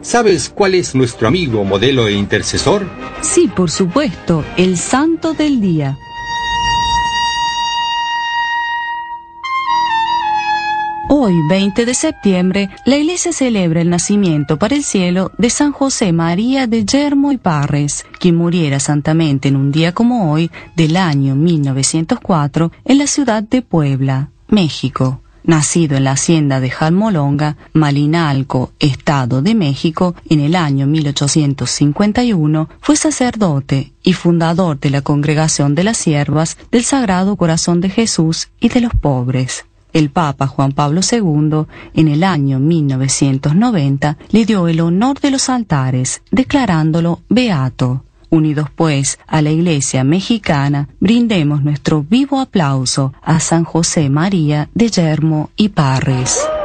¿Sabes cuál es nuestro amigo, modelo e intercesor? Sí, por supuesto, el santo del día. Hoy, 20 de septiembre, la Iglesia celebra el nacimiento para el cielo de San José María de Yermo y Parres, quien muriera santamente en un día como hoy del año 1904 en la ciudad de Puebla, México. Nacido en la hacienda de Jalmolonga, Malinalco, Estado de México, en el año 1851, fue sacerdote y fundador de la Congregación de las Siervas del Sagrado Corazón de Jesús y de los Pobres. El Papa Juan Pablo II, en el año 1990, le dio el honor de los altares, declarándolo beato. Unidos pues a la Iglesia mexicana, brindemos nuestro vivo aplauso a San José María de Yermo y Parres.